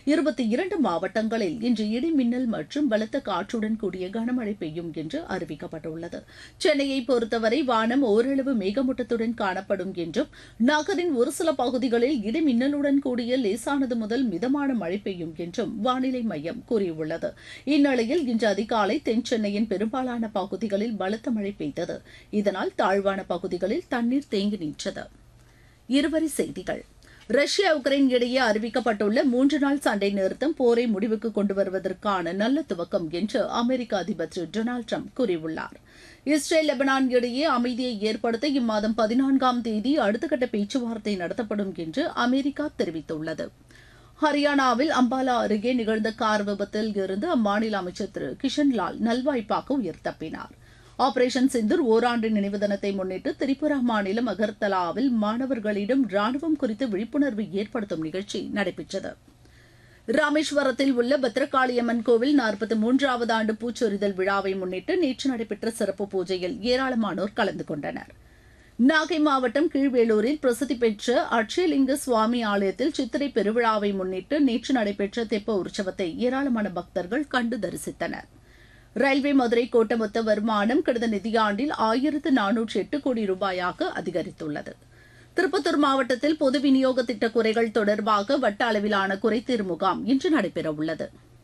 22 மாவட்டங்களில் இன்று இடி மின்னல் மற்றும் பலத்த காற்றுடன் கூடிய கனமழை பெய்யும் என்று அறிவிக்கப்பட்டுள்ளது. சென்னையை பொறுத்தவரை வானம் ஓரளவு மேகமூட்டத்துடன் காணப்படும் என்றும் நகரின் ஒரு சில பகுதிகளில் இடி மின்னலுடன் கூடிய லேசானது முதல் மிதமான மழை பெய்யும் என்றும் வானிலை மையம் கூறியுள்ளது. இந்நிலையில் இன்று அதிகாலை தென் சென்னையின் பெரும்பாலான பகுதிகளில் பலத்த மழை பெய்தது. இதனால் தாழ்வான பகுதிகளில் தண்ணீர் தேங்கி நின்றது. இருவரி செய்திகள். ரஷ்யா உக்ரைன் இடையே அறிவிக்கப்பட்டுள்ள 3 நாள் சண்டை நிறுத்தம் போரை முடிவுக்கு கொண்டு வருவதற்கான நல்ல துவக்கம் என்று அமெரிக்க அதிபர் திரு டொனால்டு டிரம்ப் கூறியுள்ளார். இஸ்ரேல் லெபனான் இடையே அமைதியை ஏற்படுத்த இம்மாதம் 14ஆம் தேதி அடுத்த கட்ட பேச்சுவார்த்தை நடத்தப்படும் என்று அமெரிக்கா தெரிவித்துள்ளது. ஹரியானாவில் அம்பாலா அருகே நிகழ்ந்த கார் விபத்தில் இருந்து அம்மாநில அமைச்சர் திரு கிஷன்லால் நல்வாய்ப்பாக உயிர் தப்பினார். ஆபரேஷன் சிந்தூர் ஓராண்டு நினைவு தினத்தை முன்னிட்டு திரிபுரா மாநிலம் அகர்தலாவில் மாணவர்களிடம் ராணுவம் குறித்து விழிப்புணர்வு ஏற்படுத்தும் நிகழ்ச்சி நடைபெற்றது. ராமேஸ்வரத்தில் உள்ள பத்ரகாளியம்மன் கோவில் 43வது ஆண்டு பூச்சொரிதல் விழாவை முன்னிட்டு நேற்று நடைபெற்ற சிறப்பு பூஜையில் ஏராளமானோர் கலந்து கொண்டனர். நாகை மாவட்டம் கீழ்வேளூரில் பிரசித்தி பெற்ற அட்சயலிங்க சுவாமி ஆலயத்தில் சித்திரை பெருவிழாவை முன்னிட்டு நேற்று நடைபெற்ற தெப்ப உற்சவத்தை ஏராளமான பக்தர்கள் கண்டு தரிசித்தனர். ரயில்வே மதுரை கோட்ட மொத்த வருமானம் கடந்த நிதியாண்டில் 1408 கோடி ரூபாயாக அதிகரித்துள்ளது. திருப்பத்தூர் மாவட்டத்தில் பொது விநியோக திட்ட குறைகள் தொடர்பாக வட்ட அளவிலான குறைதீர் முகாம் இன்று நடைபெறவுள்ளது.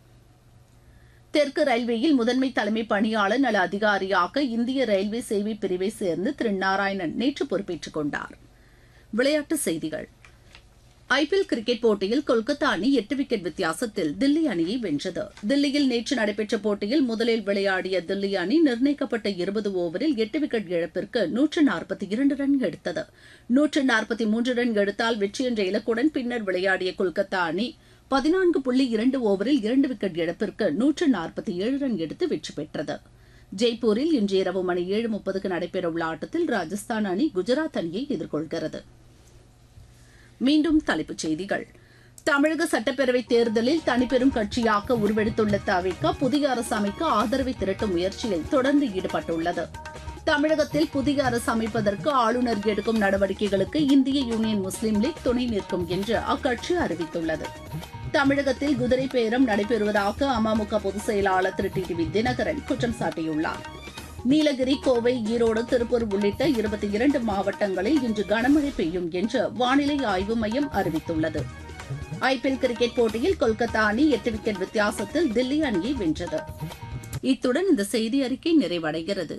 தெற்கு ரயில்வேயில் முதன்மை தலைமை பணியாளர் நல அதிகாரியாக இந்திய ரயில்வே சேவை பிரிவை சேர்ந்து திரு நாராயணன் நேற்று பொறுப்பேற்றுக் கொண்டார். விளையாட்டுச் செய்திகள். ஐபிஎல் கிரிக்கெட் போட்டியில் கொல்கத்தா அணி 8 விக்கெட் வித்தியாசத்தில் தில்லி அணியை வென்றது. தில்லியில் நேற்று நடைபெற்ற போட்டியில் முதலில் விளையாடிய தில்லி அணி நிர்ணயிக்கப்பட்ட 20 ஓவரில் 8 விக்கெட் இழப்பிற்கு 142 ரன் எடுத்தது. 143 ரன் எடுத்தால் வெற்றி என்ற இலக்குடன் பின்னர் விளையாடிய கொல்கத்தா அணி 14.2 ஓவரில் 2 விக்கெட் இழப்பிற்கு 147 ரன் எடுத்து வெற்றி பெற்றது. ஜெய்ப்பூரில் இன்று இரவு மணி 7:30க்கு நடைபெறவுள்ள ஆட்டத்தில் ராஜஸ்தான் அணி குஜராத் அணியை எதிர்கொள்கிறது. மீண்டும் தலைப்புச் செய்திகள். தமிழக சட்டப்பேரவைத் தேர்தலில் தனிப்பெரும் கட்சியாக உருவெடுத்துள்ள தவிக புதிய அரசு அமைக்க ஆதரவை திரட்டும் முயற்சியில் தொடர்ந்து ஈடுபட்டுள்ளது. தமிழகத்தில் புதிய அரசு அமைப்பதற்கு ஆளுநர் எடுக்கும் நடவடிக்கைகளுக்கு இந்திய யூனியன் முஸ்லீம் லீக் துணை நிற்கும் என்று அக்கட்சி அறிவித்துள்ளது. தமிழகத்தில் குதிரை பேரம் நடைபெறுவதாக அமமுக பொதுச் செயலாளர் திரு டிடிவி தினகரன் குற்றம் சாட்டியுள்ளார். நீலகிரி, கோவை, ஈரோடு, திருப்பூர் உள்ளிட்ட 22 மாவட்டங்களில் இன்று கனமழை பெய்யும் என்று வானிலை ஆய்வு மையம் அறிவித்துள்ளது. ஐபிஎல் கிரிக்கெட் போட்டியில் கொல்கத்தா அணி 8 விக்கெட் வித்தியாசத்தில் தில்லி அணியை வென்றது. இத்துடன் இந்த செய்தி அறிக்கை நிறைவடைகிறது.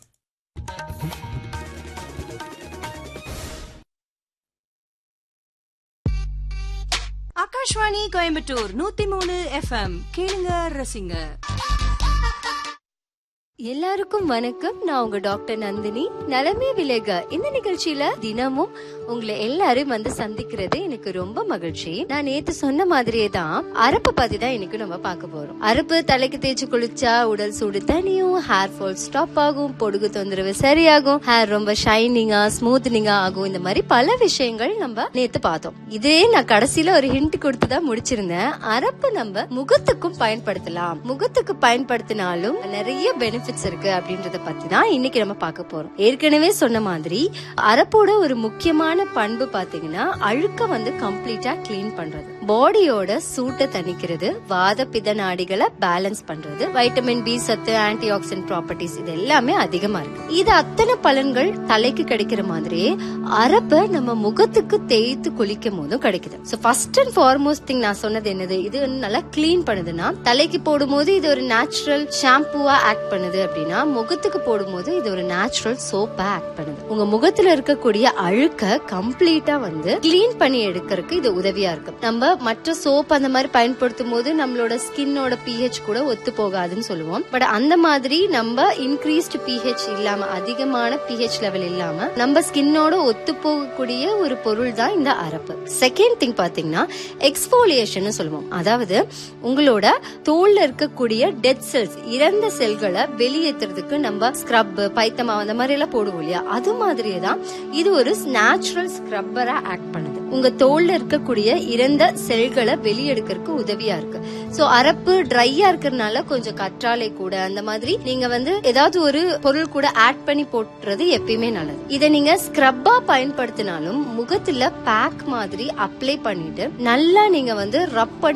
ஆகாஷ்வாணி கோயம்புத்தூர் 103 FM கேளுங்க ரசிங்க. எல்லாருக்கும் வணக்கம். நான் உங்க டாக்டர் நந்தினி. நலமே விலக இந்த நிகழ்ச்சியில தினமும் உங்களை எல்லாரும் வந்து சந்திக்கிறது எனக்கு ரொம்ப மகிழ்ச்சி. நான் நேத்து சொன்ன மாதிரியே தான் அரப்பு பத்தி தான் இன்னைக்கு நம்ம பார்க்க போறோம். அரப்பு தலைக்கு தேய்ச்சி குளிச்சா உடல் சூடு தனியும், ஹேர் ஃபால் ஸ்டாப் ஆகும், பொடுகு தொந்தரவு சரியாகும், ஹேர் ரொம்ப ஷைனிங்கா ஸ்மூத்னிங்கா ஆகும். இந்த மாதிரி பல விஷயங்கள் நம்ம நேத்து பார்த்தோம். இதே நான் கடைசியில ஒரு ஹிண்ட் கொடுத்துதான் முடிச்சிருந்தேன். அரப்பு நம்ம முகத்துக்கும் பயன்படுத்தலாம். முகத்துக்கு பயன்படுத்தினாலும் நிறைய பெனிஃபிட்ஸ் இருக்கு அப்படின்றத பத்தி தான் இன்னைக்கு நம்ம பார்க்க போறோம். ஏற்கனவே சொன்ன மாதிரி அரப்போட ஒரு முக்கியமான பண்பு பாத்தீங்கன்னா அழுக்க வந்து கம்ப்ளீட்டா கிளீன் பண்றது, பாடியோட சூட்டை தணிக்கிறது, வாத பித நாடிகளை பேலன்ஸ் பண்றது, வைட்டமின் பி சத்து, ஆன்டி ஆக்சிடென்ட் ப்ராப்பர்ட்டிஸ் இது எல்லாமே அதிகமா இருக்கு. இது அத்தனை பலன்கள் தலைக்கு கிடைக்கிற மாதிரியே அரப்ப நம்ம முகத்துக்கு தேய்த்து குளிக்கும் போதும் கிடைக்குது. So first and foremost thing நான் சொன்னது என்னது, இது நல்லா கிளீன் பண்ணுதுன்னா தலைக்கு போடும் போது இது ஒரு நேச்சுரல் ஷாம்புவா ஆக்ட் பண்ணுது அப்படின்னா முகத்துக்கு போடும் போது இது ஒரு நேச்சுரல் சோப்பா ஆக்ட் பண்ணுது. உங்க முகத்துல இருக்கக்கூடிய அழுக்க கம்ப்ளீட்டா வந்து கிளீன் பண்ணி எடுக்கிறதுக்கு இது உதவியா இருக்கு. நம்ம மற்ற சோப் அந்த மாதிரி பயன்படுத்தும் போது நம்மளோட ஸ்கின்னோட pH கூட ஒத்து போகாதுன்னு சொல்லுவோம். பட் அந்த மாதிரி நம்ம இன்க்ரீஸ்ட் pH இல்லாம, அதிகமான pH லெவல் இல்லாம நம்ம ஸ்கின்னோட ஒத்து போகக்கூடிய ஒரு பொருள் தான் இந்த அரப்பு. செகண்ட் திங் பாத்தீங்கன்னா எக்ஸ்போலியேஷன் சொல்லுவோம். அதாவது உங்களோட தோல்ல இருக்கக்கூடிய டெட் செல்ஸ், இறந்த செல்களை வெளியேற்றுறதுக்கு நம்ம ஸ்க்ரப், பைத்தமா அந்த மாதிரி எல்லாம் போடுவோம் இல்லையா, அது மாதிரியே தான் இது ஒரு நேச்சுரல் ஸ்க்ரப்பரா ஆக்ட் பண்ணுது. உங்க தோல்ல இருக்கக்கூடிய இறந்த செல்களை வெளியெடுக்கிறதுக்கு உதவியா இருக்கு. சோ அரப்பு ட்ரையா இருக்கிறதுனால கொஞ்சம் கற்றாழை கூட அந்த மாதிரி நீங்க வந்து ஏதாவது ஒரு பொருள் கூட ஆட் பண்ணி போட்டுறது எப்பயுமே நல்லது. இதை நீங்க ஸ்க்ரப்பா பயன்படுத்தினாலும் முகத்துல பேக் மாதிரி அப்ளை பண்ணிட்டு நல்லா நீங்க வந்து ரப்